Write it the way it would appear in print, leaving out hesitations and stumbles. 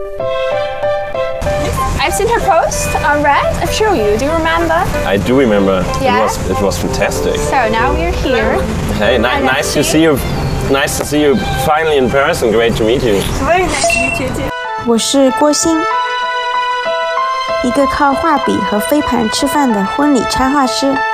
I've seen her post on Red. I've shown you. Do you remember? I do remember. Yeah? It was fantastic. So now we're here. Hey, nice to see you. Nice to see you finally in person. Great to meet you. Very nice to meet you too. 我是郭欣，一个靠画笔和飞盘吃饭的婚礼插画师。